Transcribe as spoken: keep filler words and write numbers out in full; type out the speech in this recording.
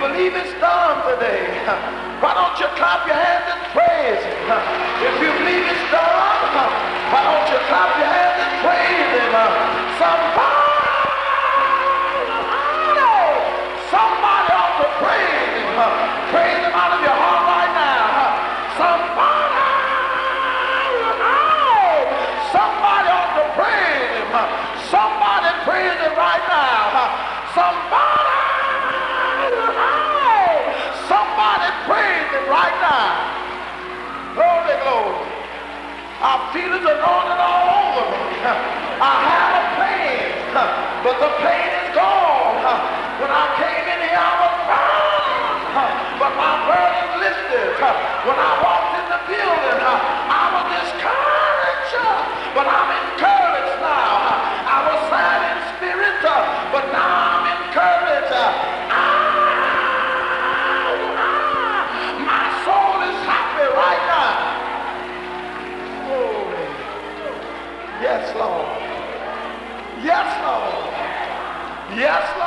believe it's done today, why don't you clap your hands and praise him? If you believe it's done, why don't you clap your hands and praise him? Somebody, somebody ought to praise him. Praise him out of your heart right now. Somebody, somebody ought to praise him. Somebody praise him right now. Somebody, somebody praise him right now. Glory, glory. I feel his anointing all over me. I have a pain, but the pain is gone. When I came in here, I was bound, but my burden lifted. When I walked in the building, I was discouraged, but I'm encouraged now. I was sad in spirit, but now I'm encouraged. I, I, my soul is happy right now. Oh, yes, Lord. Yes, Lord. Yes, Lord.